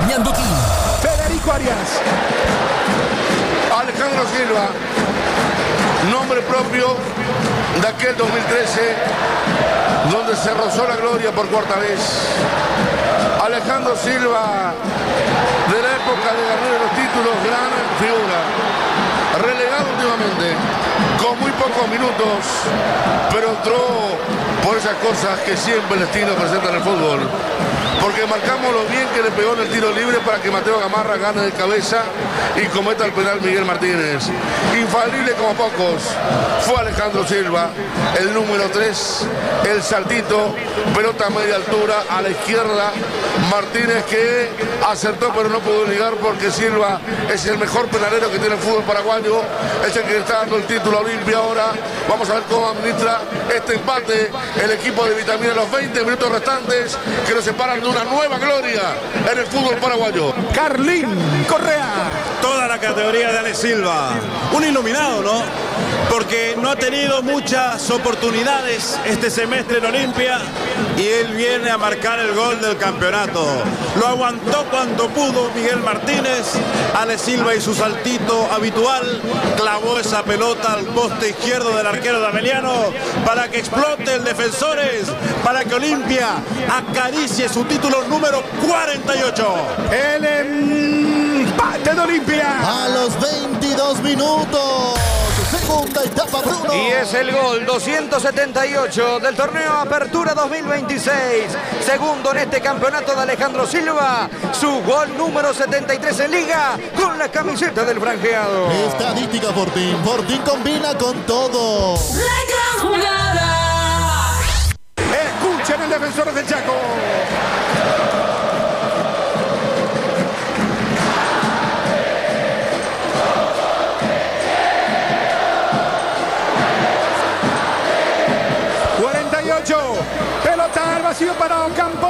Ñanduquín. Federico Arias. Alejandro Silva, nombre propio de aquel 2013, donde se rozó la gloria por cuarta vez. Alejandro Silva, de la época de ganar los títulos, gran figura. Relegado últimamente, con muy pocos minutos, pero entró por esas cosas que siempre el destino presenta en el fútbol. Porque marcamos lo bien que le pegó en el tiro libre para que Mateo Gamarra gane de cabeza y cometa el penal Miguel Martínez. Infalible como pocos fue Alejandro Silva, el número 3, el saltito, pelota a media altura a la izquierda. Martínez que acertó pero no pudo ligar porque Silva es el mejor penalero que tiene el fútbol paraguayo, es el que le está dando el título a Olimpia ahora. Vamos a ver cómo administra este empate el equipo de Vitamina en los 20 minutos restantes que nos separan de una nueva gloria en el fútbol paraguayo. Carlín Correa. Toda la categoría de Ale Silva. Un iluminado, ¿no? Porque no ha tenido muchas oportunidades este semestre en Olimpia y él viene a marcar el gol del campeonato. Lo aguantó cuando pudo Miguel Martínez. Ale Silva y su saltito habitual clavó esa pelota al poste izquierdo del arquero Dameliano para que explote el Defensores, para que Olimpia acaricie su título número 48. El empate de Olimpia. A los 22 minutos. Segunda etapa, Bruno. Y es el gol 278 del torneo Apertura 2026. Segundo en este campeonato de Alejandro Silva. Su gol número 73 en Liga con la camiseta del franjeado. Estadística Fortín. Fortín combina con todo. La gran jugada. Escuchen el Defensor del Chaco. Pelota al vacío para Ocampo.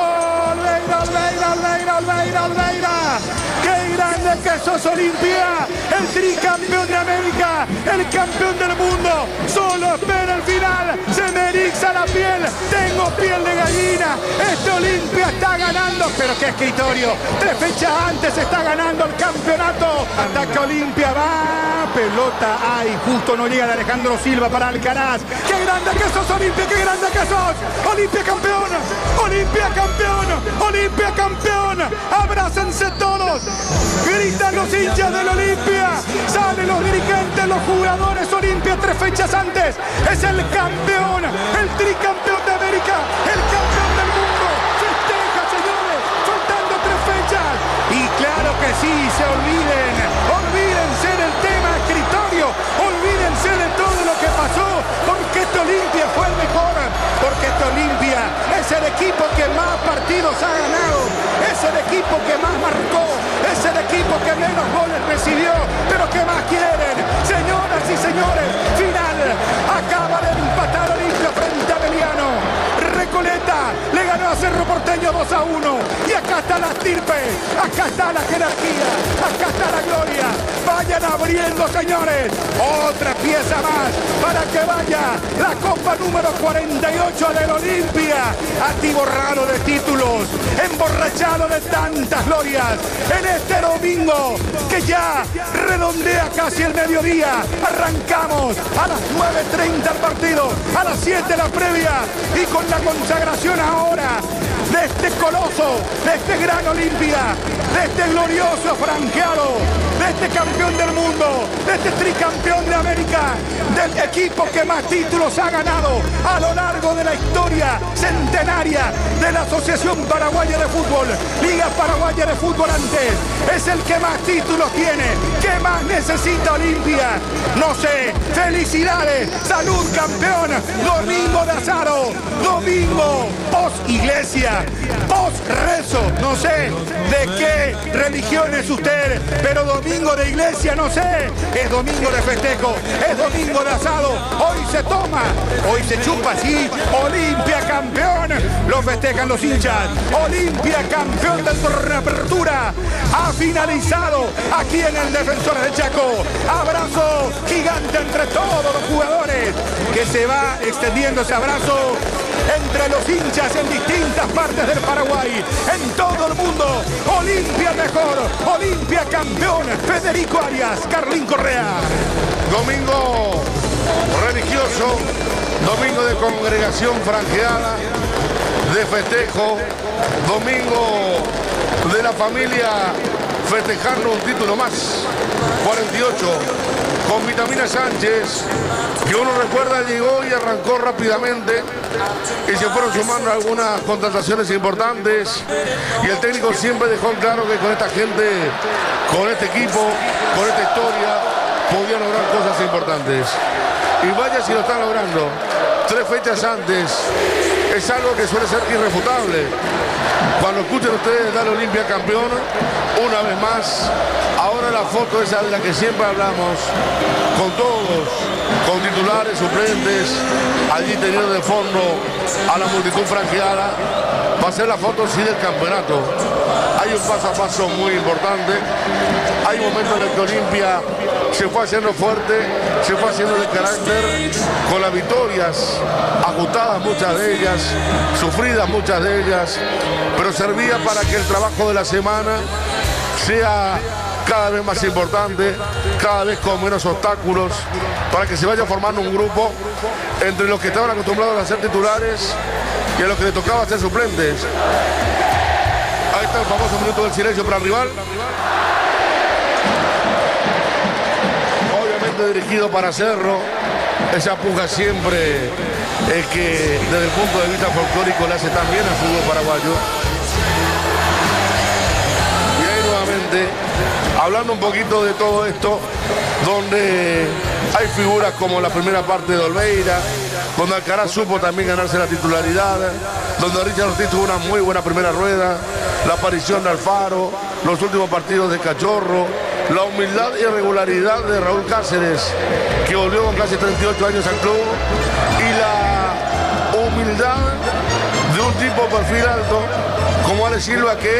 Olveira. ¡Qué grande que sos, Olimpia! El tricampeón de América, el campeón del mundo. Solo espera el final. Se me eriza la piel. Tengo piel de gallina. Este Olimpia está ganando. Pero qué escritorio. 3 fechas antes está ganando el campeonato. Ataca Olimpia. Va. Pelota. Ay, justo no llega de Alejandro Silva para Alcaraz. ¡Qué grande que sos, Olimpia! ¡Qué grande que sos! Olimpia campeón. Olimpia campeón. Olimpia campeón. Abrácense todos. Gritan los hinchas del Olimpia. Salen los dirigentes, los jugadores. Olimpia 3 fechas antes es el campeón, el tricampeón de América, el campeón del mundo. Festeja, señores, faltando 3 fechas. Y claro que sí, olvídense del tema escritorio, olvídense de todo lo que pasó, porque este Olimpia fue el mejor, porque este Olimpia es el equipo que más partidos ha ganado, es el equipo que más marcó, es el equipo que menos goles recibió, pero ¿qué más quieren? Señoras y señores, final, acaba de empatar Olimpia frente a Beliano. Recoleta le ganó a Cerro Porteño 2-1 y acá está la estirpe, acá está la jerarquía, acá está la gloria. Vayan abriendo, señores, otra pieza más para que vaya la copa número 48 del Olimpia, atiborrado de títulos, emborrachado de tantas glorias en este domingo que ya redondea casi el mediodía. Arrancamos a las 9:30 el partido, a las 7 la previa y con la consagración ahora de este coloso, de este gran Olimpia, de este glorioso franjeado, de este campeón del mundo, de este tricampeón de América, del equipo que más títulos ha ganado a lo largo de la historia centenaria de la Asociación Paraguaya de Fútbol, Liga Paraguaya de Fútbol antes, es el que más títulos tiene. ¿Qué más necesita Olimpia? No sé, felicidades, salud campeón, domingo de Azaro, domingo post iglesia, post rezo, no sé de qué religión es usted, pero domingo de iglesia, no sé, es domingo de festejo, es domingo de asado, hoy se toma, hoy se chupa, sí, Olimpia campeón, lo festejan los hinchas, Olimpia campeón del torneo Apertura, ha finalizado aquí en el Defensor del Chaco, abrazo gigante entre todos los jugadores, que se va extendiendo ese abrazo entre los hinchas en distintas partes del Paraguay, en todo el mundo. Olimpia te mejor. Olimpia campeón. Federico Arias, Carlín Correa. Domingo religioso, domingo de congregación franjeada, de festejo, domingo de la familia festejando un título más, 48, con Vitamina Sánchez, que uno recuerda llegó y arrancó rápidamente y se fueron sumando algunas contrataciones importantes y el técnico siempre dejó en claro que con esta gente, con este equipo, con esta historia, podía lograr cosas importantes. Y vaya si lo están logrando. 3 fechas antes. Es algo que suele ser irrefutable. Cuando escuchen ustedes dar Olimpia campeón, una vez más, ahora la foto esa de la que siempre hablamos, con todos, con titulares, suplentes, allí teniendo de fondo a la multitud franqueada, va a ser la foto sí del campeonato. Hay un paso a paso muy importante, hay momentos en el que Olimpia se fue haciendo fuerte, se fue haciendo de carácter, con las victorias ajustadas muchas de ellas, sufridas muchas de ellas, pero servía para que el trabajo de la semana sea cada vez más importante, cada vez con menos obstáculos, para que se vaya formando un grupo entre los que estaban acostumbrados a ser titulares y a los que les tocaba ser suplentes. Ahí está el famoso minuto del silencio para el rival. Obviamente dirigido para Cerro. Esa puja siempre es que desde el punto de vista folclórico le hace tan bien al fútbol paraguayo. Y ahí nuevamente, hablando un poquito de todo esto, donde hay figuras como la primera parte de Olveira, donde Alcaraz supo también ganarse la titularidad, donde Richard Ortiz tuvo una muy buena primera rueda, la aparición de Alfaro, los últimos partidos de Cachorro, la humildad y regularidad de Raúl Cáceres, que volvió con casi 38 años al club, y la humildad de un tipo de perfil alto como Alex Silva, que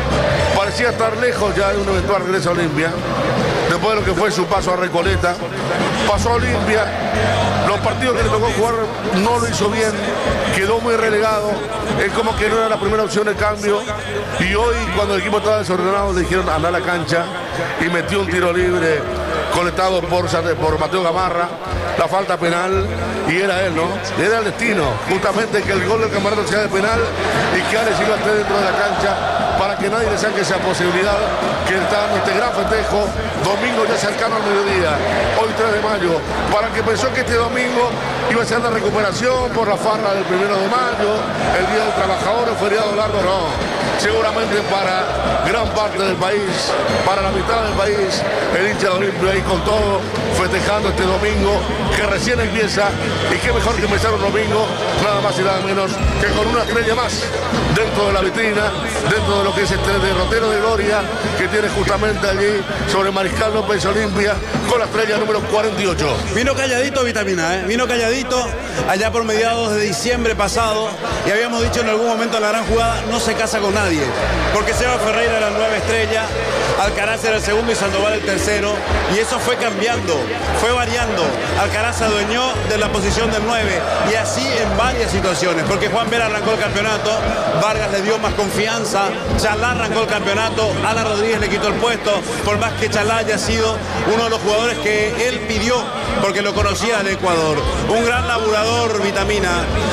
parecía estar lejos ya de un eventual regreso a Olimpia, después de lo que fue su paso a Recoleta. Pasó a Olimpia, los partidos que le tocó jugar no lo hizo bien, quedó muy relegado, es como que no era la primera opción de cambio, y hoy cuando el equipo estaba desordenado le dijeron anda a la cancha y metió un tiro libre colectado por Mateo Gamarra, la falta penal, y era él, ¿no? Era el destino, justamente que el gol del campeonato sea de penal y que Alex Silva esté dentro de la cancha para que nadie le saque esa posibilidad que está dando este gran festejo, domingo ya cercano al mediodía, hoy 3 de mayo, para el que pensó que este domingo iba a ser la recuperación por la farra del 1 de mayo, el Día del Trabajador, el feriado largo, no. Seguramente para gran parte del país, para la mitad del país, el hincha de Olimpia ahí con todo, festejando este domingo que recién empieza, y qué mejor que empezar un domingo, nada más y nada menos que con una estrella más dentro de la vitrina, dentro de lo que es este derrotero de gloria que tiene justamente allí sobre Mariscal López Olimpia, con la estrella número 48. Vino calladito Vitamina, vino calladito allá por mediados de diciembre pasado, y habíamos dicho en algún momento en la gran jugada, no se casa con nadie, porque Seba Ferreira era la 9 estrella, Alcaraz era el segundo y Sandoval el tercero, y eso fue cambiando, fue variando. Alcaraz se adueñó de la posición del 9, y así en varias situaciones, porque Juan Vera arrancó el campeonato, Vargas le dio más confianza, Chalá arrancó el campeonato, Alan Rodríguez le quitó el puesto, por más que Chalá haya sido uno de los jugadores que él pidió, porque lo conocía de Ecuador. Un gran laburador Vitamina,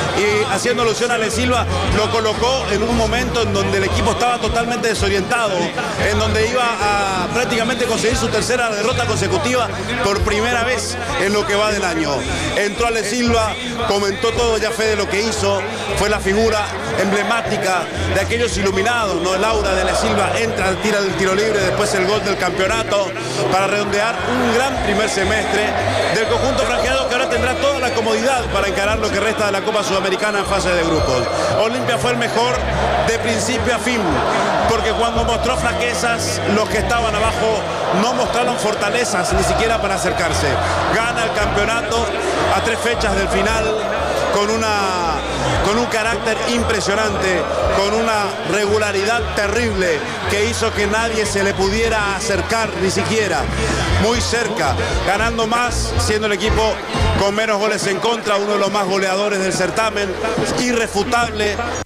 y haciendo alusión a Alex Silva, lo colocó en un momento en donde el equipo estaba totalmente desorientado, en donde iba a prácticamente conseguir su tercera derrota consecutiva por primera vez en lo que va del año. Entró Alex Silva, comentó todo ya fe de lo que hizo, fue la figura emblemática de aquellos iluminados, ¿no? El aura de Alex Silva entra, tira del tiro libre, después el gol del campeonato, para redondear un gran primer semestre del conjunto franjeado, que ahora tendrá toda la comodidad para encarar lo que resta de la Copa Sudamericana en fase de grupos. Olimpia fue el mejor de principio a fin, porque cuando mostró flaquezas, los que estaban abajo no mostraron fortalezas ni siquiera para acercarse. Gana el campeonato a 3 fechas del final, con un carácter impresionante, con una regularidad terrible que hizo que nadie se le pudiera acercar, ni siquiera muy cerca, ganando más, siendo el equipo con menos goles en contra, uno de los más goleadores del certamen, irrefutable.